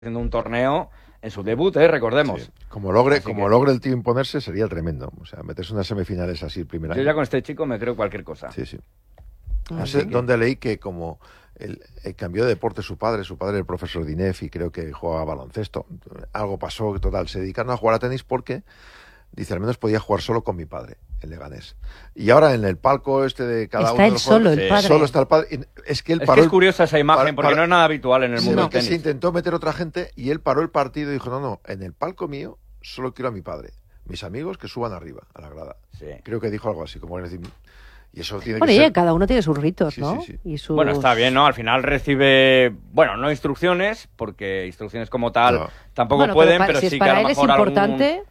haciendo un torneo en su debut, recordemos. Sí. Como logre el tío imponerse, sería tremendo. O sea, meterse unas semifinales así el primer año. Yo ya con este chico me creo cualquier cosa. Sí. No sé dónde leí que como el cambió de deporte su padre era el profesor de INEF y creo que jugaba baloncesto. Algo pasó, total, se dedicaron a jugar a tenis porque, dice, al menos podía jugar solo con mi padre, el Leganés. Y ahora en el palco de cada uno de los solo, juegos, el padre. solo está el padre. Es que él paró. Es que es curiosa esa imagen porque no es nada habitual en el mundo del que tenis. se intentó meter otra gente y él paró el partido y dijo, no, en el palco mío solo quiero a mi padre. Mis amigos que suban arriba, a la grada. Sí. Creo que dijo algo así, como decir... Y eso tiene que ser... cada uno tiene sus ritos, ¿no? Sí. Y sus... Bueno, está bien, ¿no? Al final recibe, no instrucciones, porque instrucciones como tal tampoco pueden, pero si sí es que a para lo él mejor es importante...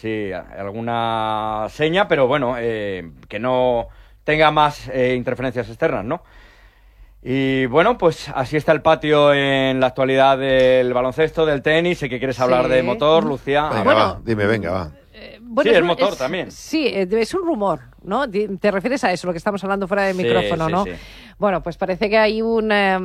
alguna seña, pero bueno, que no tenga más interferencias externas, ¿no? Y bueno, pues así está el patio en la actualidad del baloncesto, del tenis. Sé que quieres hablar de motor, Lucía. Venga, va. Sí, el motor también. Sí, es un rumor, ¿no? Te refieres a eso, lo que estamos hablando fuera de micrófono, ¿no? Sí. Bueno, pues parece que hay una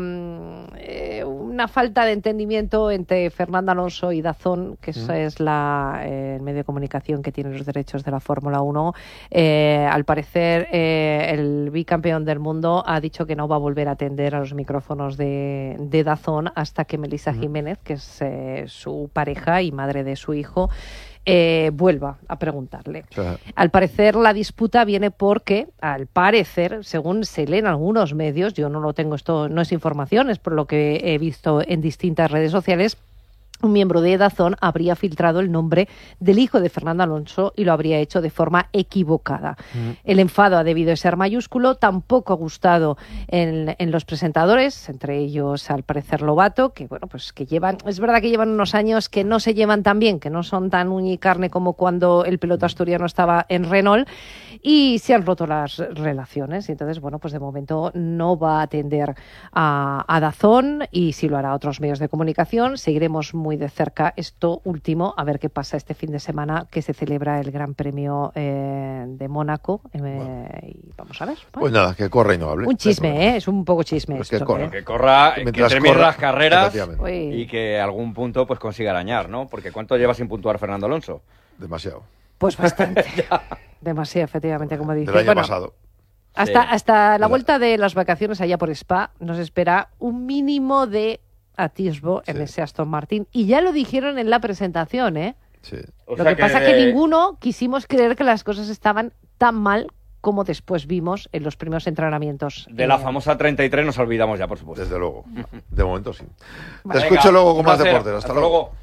falta de entendimiento entre Fernando Alonso y DAZN, que esa es el medio de comunicación que tiene los derechos de la Fórmula 1. Al parecer, el bicampeón del mundo ha dicho que no va a volver a atender a los micrófonos de DAZN hasta que Melissa Jiménez, que es su pareja y madre de su hijo, vuelva a preguntarle. Al parecer la disputa viene porque, al parecer, según se lee en algunos medios, yo no lo tengo, esto no es información, es por lo que he visto en distintas redes sociales, un miembro de DAZN habría filtrado el nombre del hijo de Fernando Alonso y lo habría hecho de forma equivocada. El enfado ha debido ser mayúsculo, tampoco ha gustado en los presentadores, entre ellos al parecer Lobato, que es verdad que llevan unos años que no se llevan tan bien, que no son tan uña y carne como cuando el piloto asturiano estaba en Renault, y se han roto las relaciones. Y entonces, pues de momento no va a atender a DAZN y sí lo hará a otros medios de comunicación. Seguiremos muy de cerca esto último, a ver qué pasa este fin de semana que se celebra el Gran Premio de Mónaco. Y vamos a ver. Pues nada, que corra y no hable. Un chisme, es un poco chisme pues esto. Que corra, que termine las carreras y que algún punto pues consiga arañar, ¿no? Porque ¿cuánto lleva sin puntuar Fernando Alonso? Demasiado. Pues bastante. Demasiado, efectivamente, como dice. Del año pasado. Hasta la vuelta de las vacaciones allá por Spa nos espera un mínimo de atisbo en ese Aston Martin. Y ya lo dijeron en la presentación, ¿eh? Sí. Lo que pasa es que ninguno quisimos creer que las cosas estaban tan mal como después vimos en los primeros entrenamientos. De la famosa 33 nos olvidamos ya, por supuesto. Desde luego. De momento sí. Vale. Te escucho luego con más deportes. Hasta luego.